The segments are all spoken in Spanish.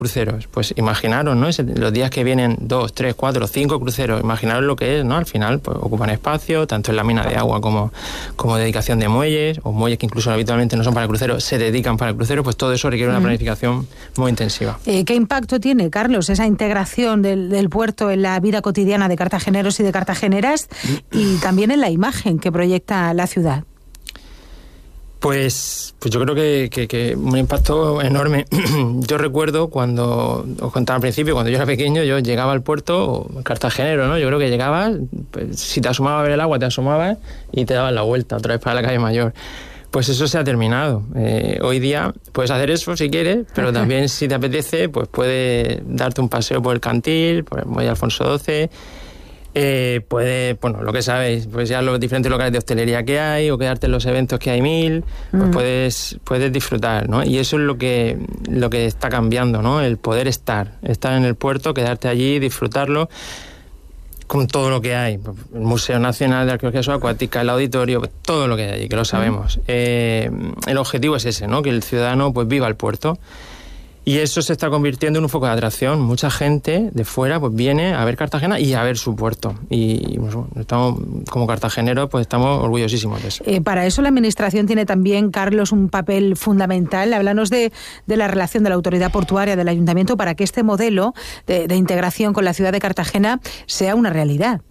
cruceros. Pues imaginaros, ¿no? Los días que vienen 2, 3, 4, 5 cruceros, imaginaros lo que es, ¿no? Al final, pues ocupan espacio, tanto en la mina de agua como dedicación de muelles, o muelles que incluso habitualmente no son para cruceros, se dedican para cruceros, pues todo eso requiere una planificación muy intensiva. ¿Qué impacto tiene, Carlos, esa integración del puerto en la vida cotidiana de cartageneros y de cartageneras y también en la imagen que proyecta la ciudad? Pues yo creo que un impacto enorme. Yo recuerdo cuando, os contaba al principio, cuando yo era pequeño, yo llegaba al puerto cartagenero, ¿no? Yo creo que llegabas, pues, si te asomabas a ver el agua, te asomabas y te dabas la vuelta otra vez para la calle Mayor. Pues eso se ha terminado. Hoy día puedes hacer eso si quieres, pero también si te apetece, pues puedes darte un paseo por el Cantil, por el Muelle Alfonso XII. Bueno, lo que sabéis, pues ya los diferentes locales de hostelería que hay, o quedarte en los eventos que hay 1000, pues puedes disfrutar, ¿no? Y eso es lo que está cambiando, ¿no? El poder estar en el puerto, quedarte allí, disfrutarlo con todo lo que hay. El Museo Nacional de Arqueología Subacuática, el auditorio, todo lo que hay allí, que lo sabemos. El objetivo es ese, ¿no? Que el ciudadano pues viva el puerto. Y eso se está convirtiendo en un foco de atracción. Mucha gente de fuera pues viene a ver Cartagena y a ver su puerto. Y bueno, estamos, como cartageneros, pues estamos orgullosísimos de eso. Para eso la Administración tiene también, Carlos, un papel fundamental. Háblanos de la relación de la autoridad portuaria del Ayuntamiento para que este modelo de integración con la ciudad de Cartagena sea una realidad.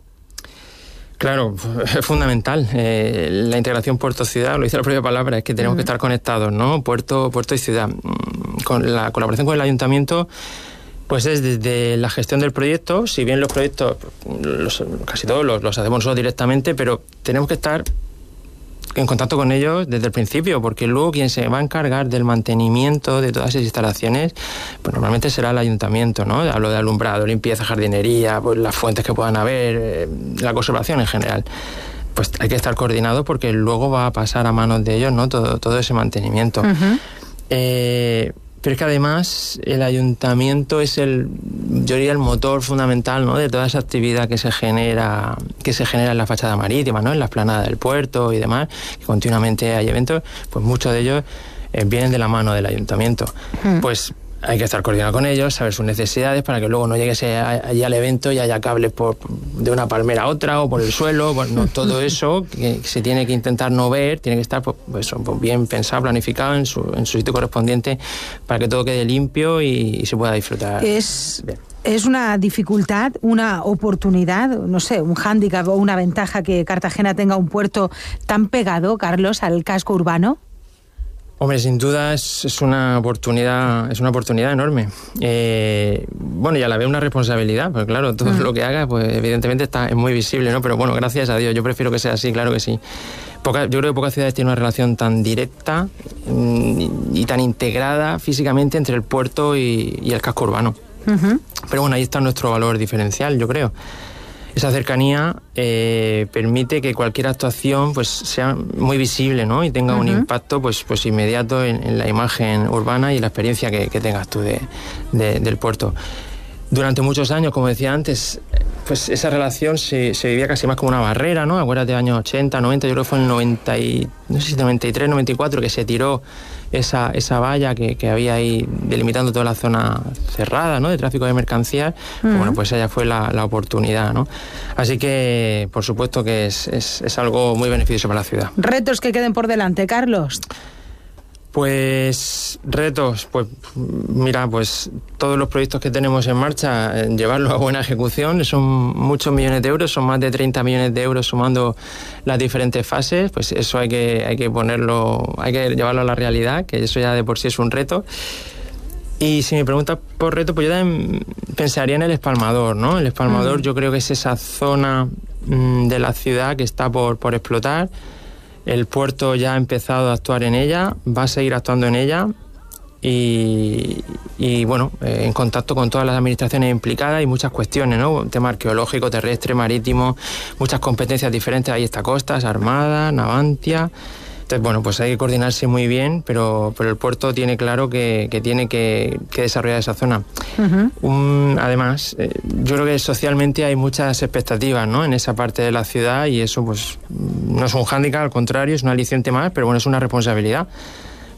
Claro, es fundamental. La integración puerto-ciudad, lo dice la propia palabra, es que tenemos que estar conectados, ¿no? Puerto y ciudad. Con la colaboración con el Ayuntamiento, pues es desde la gestión del proyecto. Si bien los proyectos, casi todos los hacemos nosotros directamente, pero tenemos que estar en contacto con ellos desde el principio, porque luego quien se va a encargar del mantenimiento de todas esas instalaciones, pues normalmente será el Ayuntamiento, ¿no? Hablo de alumbrado, limpieza, jardinería, pues las fuentes que puedan haber, la conservación en general. Pues hay que estar coordinados porque luego va a pasar a manos de ellos, ¿no? Todo ese mantenimiento. Pero es que además el Ayuntamiento es yo diría el motor fundamental, ¿no? De toda esa actividad que se genera en la fachada marítima, ¿no? En la explanada del puerto y demás, que continuamente hay eventos, pues muchos de ellos vienen de la mano del Ayuntamiento. Pues hay que estar coordinado con ellos, saber sus necesidades para que luego no llegues allí al evento y haya cables de una palmera a otra o por el suelo. Bueno, todo eso que se tiene que intentar no ver, tiene que estar pues bien pensado, planificado en su sitio correspondiente para que todo quede limpio y se pueda disfrutar. ¿Es una dificultad, una oportunidad, no sé, un hándicap o una ventaja que Cartagena tenga un puerto tan pegado, Carlos, al casco urbano? Hombre, sin duda es una oportunidad enorme. Bueno, y a la vez una responsabilidad, porque claro, todo lo que haga, pues evidentemente es muy visible, ¿no? Pero bueno, gracias a Dios, yo prefiero que sea así, claro que sí. Yo creo que pocas ciudades tienen una relación tan directa y tan integrada físicamente entre el puerto y el casco urbano. Pero bueno, ahí está nuestro valor diferencial, yo creo. Esa cercanía permite que cualquier actuación pues sea muy visible, ¿no? Y tenga un impacto pues inmediato en la imagen urbana y la experiencia que tengas tú del puerto. Durante muchos años, como decía antes, pues esa relación se vivía casi más como una barrera, ¿no? Acuérdate de años 80, 90, yo creo que fue en el 93, 94 que se tiró esa valla que había ahí delimitando toda la zona cerrada, ¿no? De tráfico de mercancías. Bueno, pues ella fue la oportunidad, ¿no? Así que, por supuesto que es algo muy beneficioso para la ciudad. ¿Retos que queden por delante, Carlos? Pues retos, pues mira, pues todos los proyectos que tenemos en marcha, llevarlos a buena ejecución, son muchos millones de euros, son más de 30 millones de euros sumando las diferentes fases, pues eso hay que ponerlo, hay que llevarlo a la realidad, que eso ya de por sí es un reto. Y si me preguntas por reto, pues yo también pensaría en el Espalmador, ¿no? El Espalmador yo creo que es esa zona de la ciudad que está por explotar. El puerto ya ha empezado a actuar en ella, va a seguir actuando en ella y bueno, en contacto con todas las administraciones implicadas y muchas cuestiones, ¿no? Tema arqueológico, terrestre, marítimo, muchas competencias diferentes. Ahí está Costas, Armada, Navantia. Entonces, bueno, pues hay que coordinarse muy bien, pero el puerto tiene claro que tiene que desarrollar esa zona. Además, yo creo que socialmente hay muchas expectativas, ¿no? En esa parte de la ciudad y eso pues no es un hándicap, al contrario, es un aliciente más, pero bueno, es una responsabilidad.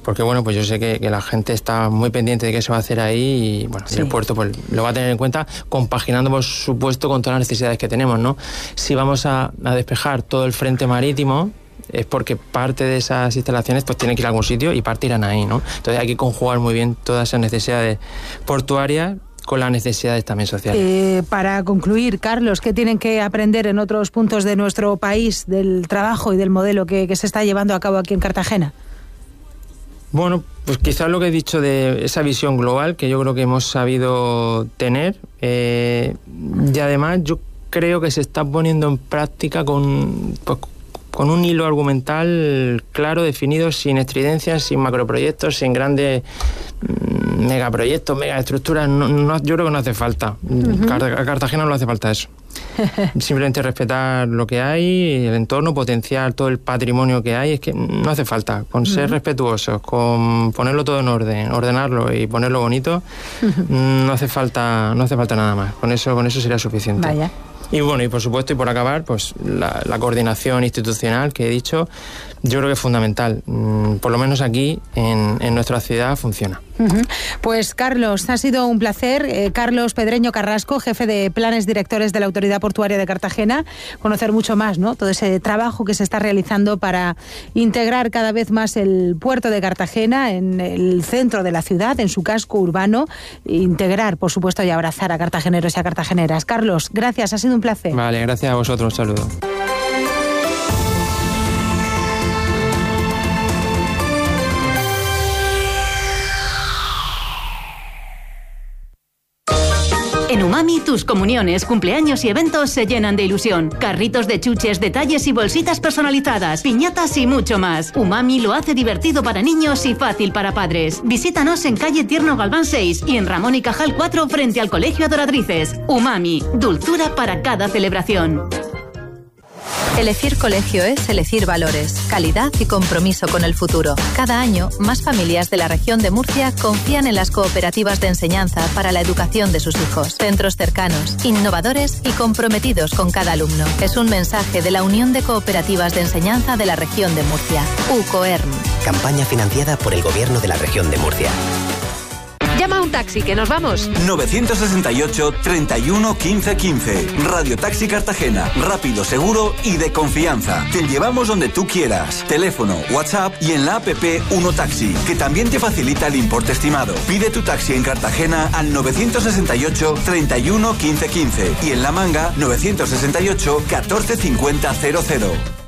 porque bueno, pues yo sé que la gente está muy pendiente de qué se va a hacer ahí y bueno, y el puerto pues lo va a tener en cuenta, compaginando por supuesto con todas las necesidades que tenemos, ¿no? Si vamos a despejar todo el frente marítimo, es porque parte de esas instalaciones pues tienen que ir a algún sitio y parte irán ahí, ¿no? Entonces hay que conjugar muy bien todas esas necesidades portuarias con las necesidades también sociales. Para concluir, Carlos, ¿qué tienen que aprender en otros puntos de nuestro país del trabajo y del modelo que se está llevando a cabo aquí en Cartagena? Bueno, pues quizás lo que he dicho de esa visión global que yo creo que hemos sabido tener, y además yo creo que se está poniendo en práctica con un hilo argumental claro, definido, sin estridencias, sin macroproyectos, sin grandes megaproyectos, megaestructuras. Yo creo que no hace falta. A Cartagena no le hace falta eso. Simplemente respetar lo que hay, el entorno, potenciar todo el patrimonio que hay. Es que no hace falta. Con ser respetuosos, con ponerlo todo en orden, ordenarlo y ponerlo bonito, no hace falta nada más. Con eso sería suficiente. Vaya. Y bueno, y por supuesto, y por acabar, pues la coordinación institucional que he dicho, yo creo que es fundamental. Por lo menos aquí, en nuestra ciudad, funciona. Pues Carlos, ha sido un placer. Carlos Pedreño Carrasco, jefe de planes directores de la Autoridad Portuaria de Cartagena, conocer mucho más, ¿no? Todo ese trabajo que se está realizando para integrar cada vez más el puerto de Cartagena en el centro de la ciudad, en su casco urbano, integrar, por supuesto, y abrazar a cartageneros y a cartageneras. Carlos, gracias, ha sido un placer. Vale, gracias a vosotros, un saludo. En Umami, tus comuniones, cumpleaños y eventos se llenan de ilusión. Carritos de chuches, detalles y bolsitas personalizadas, piñatas y mucho más. Umami lo hace divertido para niños y fácil para padres. Visítanos en calle Tierno Galván 6 y en Ramón y Cajal 4 frente al Colegio Adoratrices. Umami, dulzura para cada celebración. Elegir colegio es elegir valores, calidad y compromiso con el futuro. Cada año, más familias de la región de Murcia confían en las cooperativas de enseñanza para la educación de sus hijos. Centros cercanos, innovadores y comprometidos con cada alumno. Es un mensaje de la Unión de Cooperativas de Enseñanza de la región de Murcia, UCOERM. Campaña financiada por el Gobierno de la región de Murcia. Llama a un taxi, que nos vamos. 968 31 15 15. Radio Taxi Cartagena. Rápido, seguro y de confianza. Te llevamos donde tú quieras. Teléfono, WhatsApp y en la app Uno Taxi, que también te facilita el importe estimado. Pide tu taxi en Cartagena al 968 31 15 15 y en La Manga 968 14 50 00.